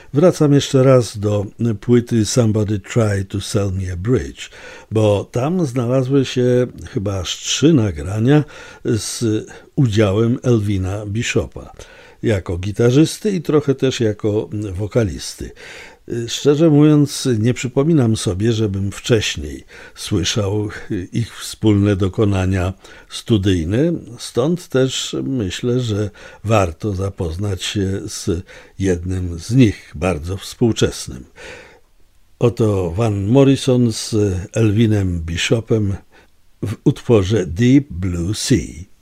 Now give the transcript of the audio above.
Wracam jeszcze raz do płyty Somebody Try to Sell Me a Bridge, bo tam znalazły się chyba aż 3 nagrania z udziałem Elvina Bishopa jako gitarzysty i trochę też jako wokalisty. Szczerze mówiąc, nie przypominam sobie, żebym wcześniej słyszał ich wspólne dokonania studyjne, stąd też myślę, że warto zapoznać się z jednym z nich, bardzo współczesnym. Oto Van Morrison z Elvinem Bishopem w utworze Deep Blue Sea.